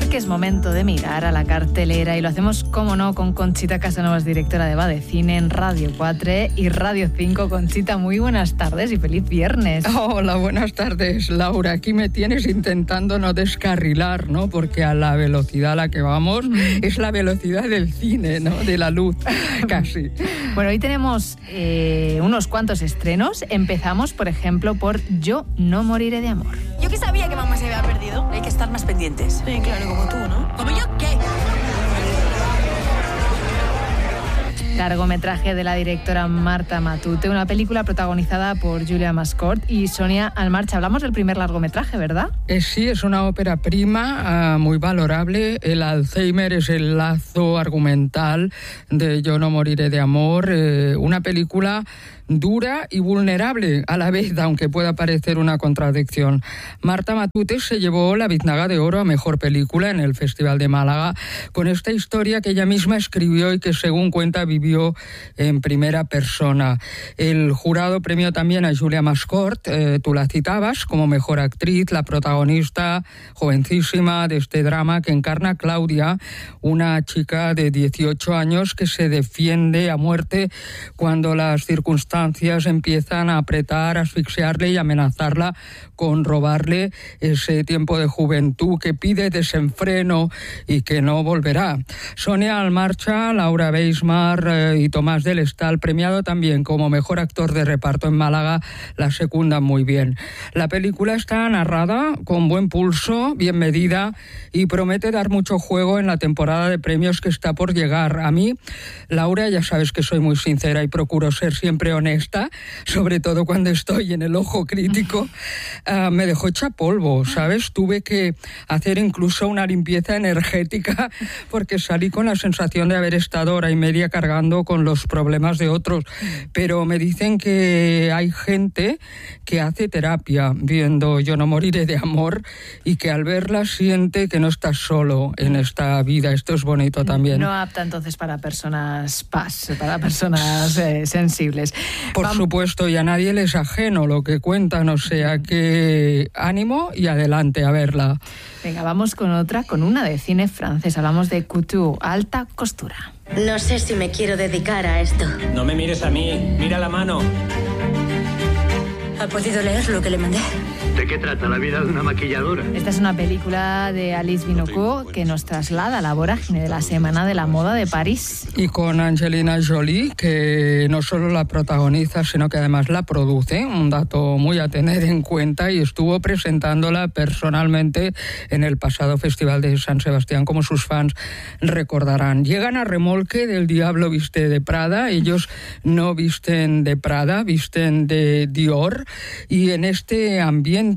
porque es momento de mirar a la cartelera y lo hacemos, como no, con Conchita Casanovas, directora de Va de Cine en Radio 4 y Radio 5. Conchita, muy buenas tardes y feliz viernes. Hola, buenas tardes, Laura. Aquí me tienes intentando no descarrilar, ¿no? Porque a la velocidad a la que vamos es la velocidad del cine, ¿no? De la luz, casi. Bueno, hoy tenemos unos cuantos estrenos. Empezamos, por ejemplo, por Yo no moriré de amor. Yo que sabía que mamá se había perdido. Hay que estar más pendientes. Sí, claro, como tú, ¿no? ¿Como yo qué? Largometraje de la directora Marta Matute, una película protagonizada por Julia Mascort y Sonia Almarcha. Hablamos del primer largometraje, ¿verdad? Sí, es una ópera prima, muy valorable. El Alzheimer es el lazo argumental de Yo no moriré de amor. Una película dura y vulnerable a la vez, aunque pueda parecer una contradicción. Marta Matute se llevó la Biznaga de Oro a Mejor Película en el Festival de Málaga con esta historia que ella misma escribió y que, según cuenta, vivió en primera persona. El jurado premió también a Julia Mascort, tú la citabas, como mejor actriz, la protagonista jovencísima de este drama que encarna a Claudia, una chica de 18 años que se defiende a muerte cuando las circunstancias empiezan a apretar, asfixiarle y amenazarla con robarle ese tiempo de juventud que pide desenfreno y que no volverá. Sonia Almarcha, Laura Beismar y Tomás del Estal, premiado también como mejor actor de reparto en Málaga, la secundan muy bien. La película está narrada con buen pulso, bien medida y promete dar mucho juego en la temporada de premios que está por llegar. A mí, Laura, ya sabes que soy muy sincera y procuro ser siempre honesta, sobre todo cuando estoy en el ojo crítico. Me dejó hecha polvo, ¿sabes? Tuve que hacer incluso una limpieza energética porque salí con la sensación de haber estado hora y media cargando con los problemas de otros. Pero me dicen que hay gente que hace terapia viendo Yo no moriré de amor y que al verla siente que no estás solo en esta vida. Esto es bonito también. No apta entonces para personas para personas sensibles. Por supuesto, y a nadie les ajeno lo que cuentan, o sea que ánimo y adelante a verla. Venga, vamos con una de cine francés. Hablamos de couture, alta costura. No sé si me quiero dedicar a esto. No me mires a mí, mira la mano. ¿Ha podido leer lo que le mandé? ¿De qué trata la vida de una maquilladora? Esta es una película de Alice Binocourt que nos traslada a la vorágine de la Semana de la Moda de París. Y con Angelina Jolie, que no solo la protagoniza, sino que además la produce, un dato muy a tener en cuenta, y estuvo presentándola personalmente en el pasado Festival de San Sebastián, como sus fans recordarán. Llegan a remolque del Diablo viste de Prada, ellos no visten de Prada, visten de Dior, y en este ambiente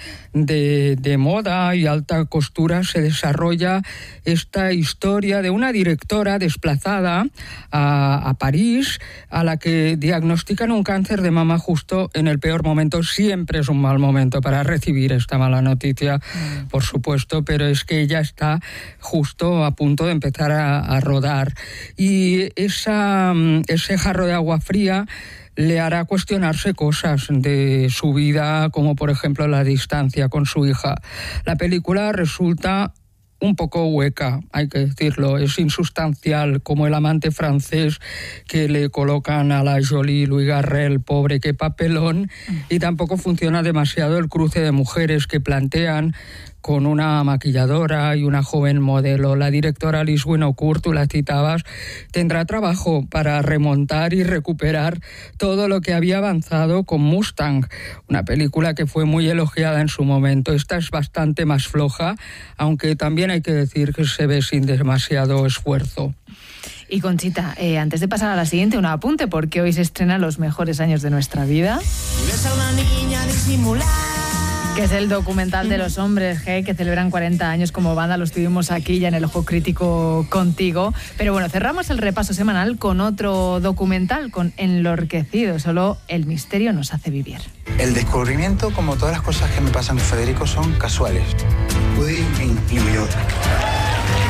de moda y alta costura se desarrolla esta historia de una directora desplazada a París, a la que diagnostican un cáncer de mama justo en el peor momento. Siempre es un mal momento para recibir esta mala noticia, por supuesto, pero es que ella está justo a punto de empezar a rodar. Y ese jarro de agua fría le hará cuestionarse cosas de su vida, como por ejemplo la distancia con su hija. La película resulta un poco hueca, hay que decirlo, es insustancial, como el amante francés que le colocan a la Jolie, Louis Garrel, pobre, qué papelón, y tampoco funciona demasiado el cruce de mujeres que plantean con una maquilladora y una joven modelo. La directora Alice Binocourt, tú la citabas, tendrá trabajo para remontar y recuperar todo lo que había avanzado con Mustang, una película que fue muy elogiada en su momento. Esta es bastante más floja, aunque también hay que decir que se ve sin demasiado esfuerzo. Y Conchita, antes de pasar a la siguiente, un apunte, porque hoy se estrena Los mejores años de nuestra vida. Ves a una niña disimular. Que es el documental de los Hombres G, que celebran 40 años como banda. Lo estuvimos aquí ya en el Ojo Crítico contigo. Pero bueno, cerramos el repaso semanal con otro documental, con Enlorquecido. Solo el misterio nos hace vivir. El descubrimiento, como todas las cosas que me pasan con Federico, son casuales. Pude ir en New York.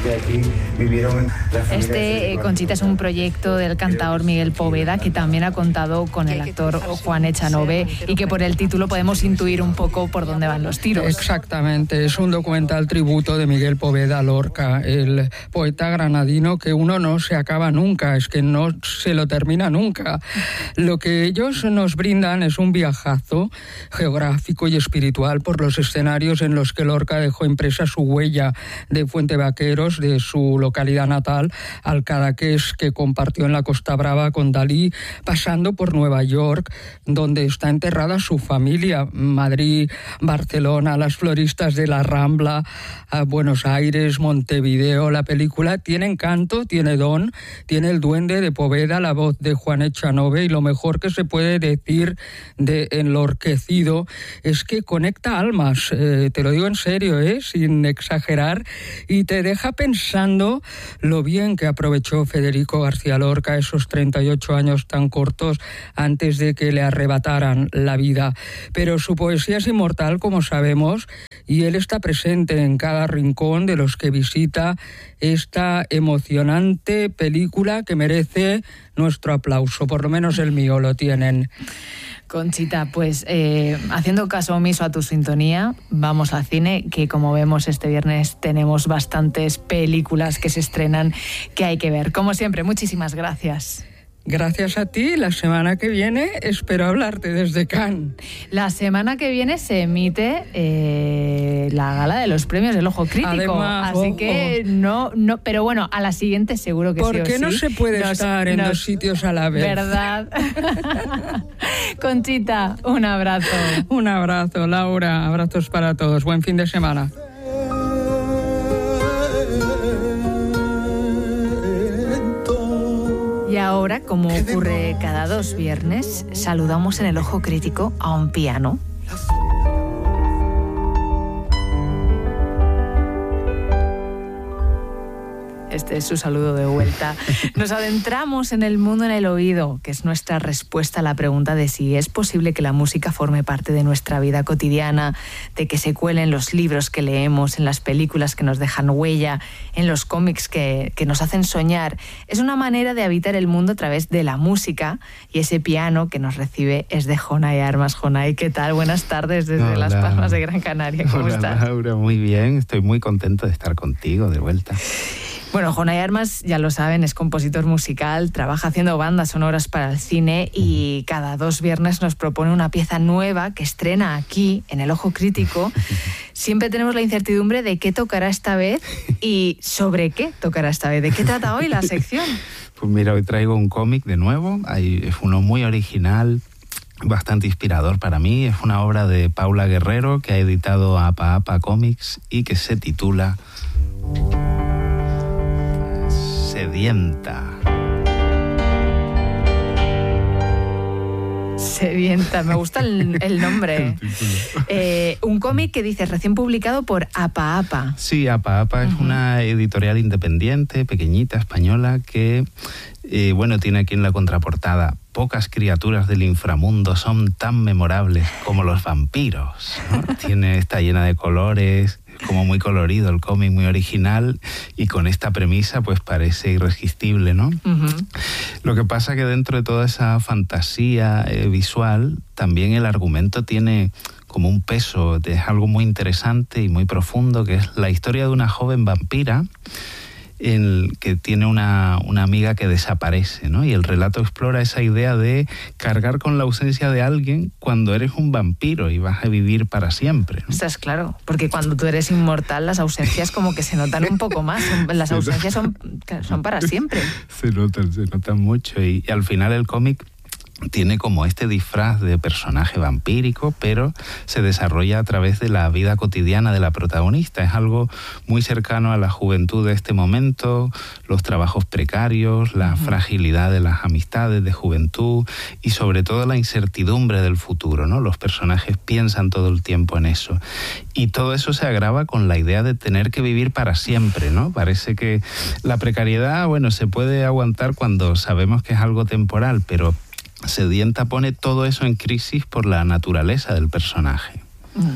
de aquí vivieron la familia. Conchita, es un proyecto del cantador Miguel Poveda, que también ha contado con el actor Juan Echanove, y que por el título podemos intuir un poco por dónde van los tiros. Exactamente, es un documental tributo de Miguel Poveda Lorca, el poeta granadino que uno no se acaba nunca, es que no se lo termina nunca. Lo que ellos nos brindan es un viajazo geográfico y espiritual por los escenarios en los que Lorca dejó impresa su huella, de Fuente Vaqueros, de su localidad natal, al Cadaqués que compartió en la Costa Brava con Dalí, pasando por Nueva York, donde está enterrada su familia, Madrid, Barcelona, las floristas de la Rambla, Buenos Aires, Montevideo. La película tiene encanto, tiene don, tiene el duende de Poveda, la voz de Juan Echanove, y lo mejor que se puede decir de Enlorquecido es que conecta almas, te lo digo en serio, sin exagerar, y te deja pensando lo bien que aprovechó Federico García Lorca esos 38 años tan cortos antes de que le arrebataran la vida. Pero su poesía es inmortal, como sabemos, y él está presente en cada rincón de los que visita esta emocionante película que merece nuestro aplauso, por lo menos el mío lo tienen. Conchita, pues haciendo caso omiso a tu sintonía, vamos al cine, que como vemos este viernes tenemos bastantes películas que se estrenan que hay que ver. Como siempre, muchísimas gracias. Gracias a ti. La semana que viene espero hablarte desde Cannes. La semana que viene se emite la gala de los premios del Ojo Crítico. Además, así que no, pero bueno, a la siguiente seguro que sí o sí. ¿Por qué no se puede estar en dos sitios a la vez? ¿Verdad? Conchita, un abrazo. Un abrazo, Laura. Abrazos para todos. Buen fin de semana. Y ahora, como ocurre cada 2 viernes, saludamos en el Ojo Crítico a un piano. Este es su saludo de vuelta. Nos adentramos en el mundo en el oído, que es nuestra respuesta a la pregunta de si es posible que la música forme parte de nuestra vida cotidiana, de que se cuele en los libros que leemos, en las películas que nos dejan huella, en los cómics que nos hacen soñar. Es una manera de habitar el mundo a través de la música, y ese piano que nos recibe es de Jonay Armas. Jonay, ¿qué tal? Buenas tardes desde Hola. Las Palmas de Gran Canaria. ¿Cómo estás? Hola, Laura, muy bien. Estoy muy contento de estar contigo de vuelta. Bueno, Jonay Armas, ya lo saben, es compositor musical, trabaja haciendo bandas sonoras para el cine y cada 2 viernes nos propone una pieza nueva que estrena aquí, en el Ojo Crítico. Siempre tenemos la incertidumbre de qué tocará esta vez y sobre qué tocará esta vez. ¿De qué trata hoy la sección? Pues mira, hoy traigo un cómic de nuevo. Es uno muy original, bastante inspirador para mí. Es una obra de Paula Guerrero que ha editado Apa Apa Comics y que se titula Sedienta. Sedienta, me gusta el nombre. Un cómic que dices recién publicado por Apa Apa. Sí, Apa Apa es una editorial independiente, pequeñita, española, que tiene aquí en la contraportada: pocas criaturas del inframundo son tan memorables como los vampiros, ¿no? Está llena de colores, como muy colorido el cómic, muy original, y con esta premisa pues parece irresistible, ¿no? Lo que pasa que dentro de toda esa fantasía visual, también el argumento tiene como un peso, es algo muy interesante y muy profundo, que es la historia de una joven vampira que tiene una amiga que desaparece, ¿no? Y el relato explora esa idea de cargar con la ausencia de alguien cuando eres un vampiro y vas a vivir para siempre, ¿no? Estás claro, porque cuando tú eres inmortal las ausencias como que se notan un poco más. Las ausencias son para siempre. Se notan mucho, y al final el cómic tiene como este disfraz de personaje vampírico, pero se desarrolla a través de la vida cotidiana de la protagonista. Es algo muy cercano a la juventud de este momento, los trabajos precarios, la fragilidad de las amistades de juventud y sobre todo la incertidumbre del futuro, ¿no? Los personajes piensan todo el tiempo en eso. Y todo eso se agrava con la idea de tener que vivir para siempre, ¿no? Parece que la precariedad, se puede aguantar cuando sabemos que es algo temporal, pero Sedienta pone todo eso en crisis por la naturaleza del personaje.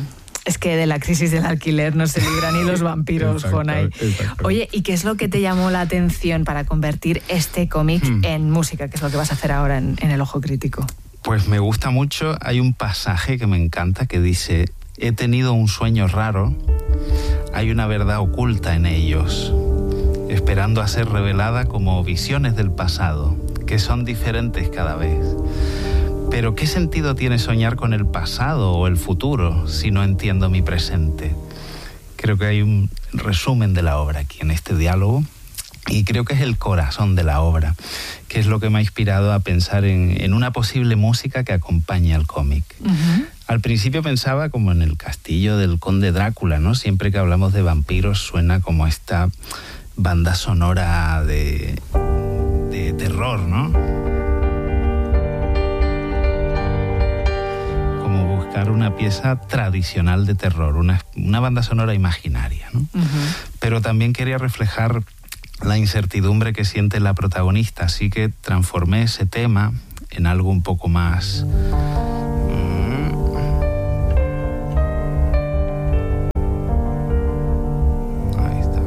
Es que de la crisis del alquiler no se libran ni los vampiros, Jonay. Oye, ¿y qué es lo que te llamó la atención para convertir este cómic en música? ¿Qué es lo que vas a hacer ahora en El Ojo Crítico? Pues me gusta mucho. Hay un pasaje que me encanta que dice: he tenido un sueño raro, hay una verdad oculta en ellos, esperando a ser revelada como visiones del pasado, que son diferentes cada vez. Pero ¿qué sentido tiene soñar con el pasado o el futuro si no entiendo mi presente? Creo que hay un resumen de la obra aquí en este diálogo, y creo que es el corazón de la obra, que es lo que me ha inspirado a pensar en una posible música que acompañe al cómic. Al principio pensaba como en el castillo del conde Drácula, ¿no? Siempre que hablamos de vampiros suena como esta banda sonora de terror, ¿no? Una pieza tradicional de terror, una banda sonora imaginaria, ¿no? Pero también quería reflejar la incertidumbre que siente la protagonista, así que transformé ese tema en algo un poco más... Ahí está.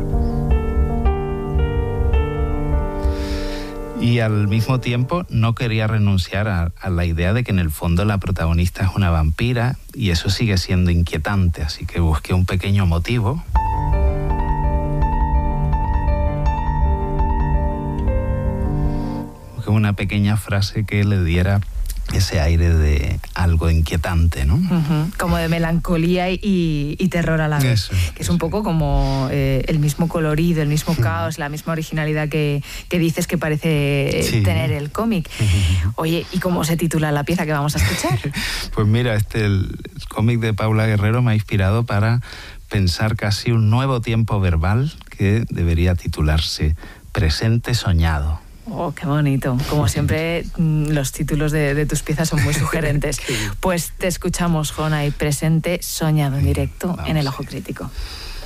Y al mismo tiempo no quería renunciar a la idea de que en el fondo la protagonista es una vampira, y eso sigue siendo inquietante, así que busqué un pequeño motivo. Busqué una pequeña frase que le diera ese aire de algo inquietante, ¿no? Como de melancolía y terror a la vez. Que es un poco como el mismo colorido, el mismo caos, la misma originalidad que dices que parece tener el cómic. Oye, ¿y cómo se titula la pieza que vamos a escuchar? Pues mira, el cómic de Paula Guerrero me ha inspirado para pensar casi un nuevo tiempo verbal que debería titularse Presente Soñado. Oh, qué bonito. Como siempre, los títulos de tus piezas son muy sugerentes. Pues te escuchamos, Jonay, Presente Soñado, en directo en El Ojo Crítico.